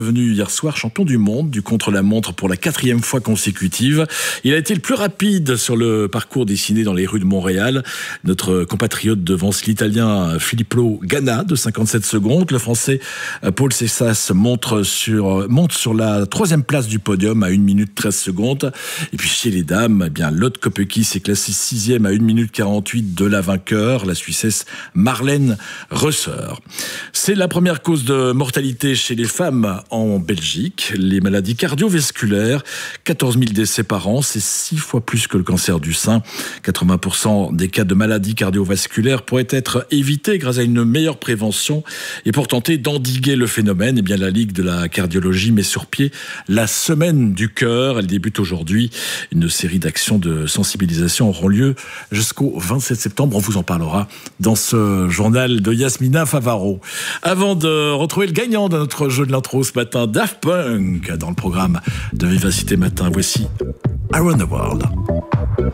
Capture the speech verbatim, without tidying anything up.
Venu hier soir champion du monde du contre-la-montre pour la quatrième fois consécutive. Il a été le plus rapide sur le parcours dessiné dans les rues de Montréal. Notre compatriote devance l'Italien Filippo Ganna de cinquante-sept secondes. Le Français Paul Cessas monte sur, monte sur la troisième place du podium à une minute treize secondes. Et puis chez les dames, eh bien, Lotte Kopecky s'est classée sixième à une minute quarante-huit de la vainqueur, la Suissesse Marlène Reusser. C'est la première cause de mortalité chez les femmes en Belgique. Les maladies cardiovasculaires, quatorze mille décès par an, c'est six fois plus que le cancer du sein. quatre-vingts pour cent des cas de maladies cardiovasculaires pourraient être évités grâce à une meilleure prévention. Et pour tenter d'endiguer le phénomène, eh bien, la Ligue de la cardiologie met sur pied la semaine du cœur. Elle débute aujourd'hui. Une série d'actions de sensibilisation auront lieu jusqu'au vingt-sept septembre. On vous en parlera dans ce journal de Yasmina Favaro. Avant de retrouver le gagnant de notre jeu de l'intro ce matin, Daft Punk, dans le programme de Vivacité Matin, voici Around the World.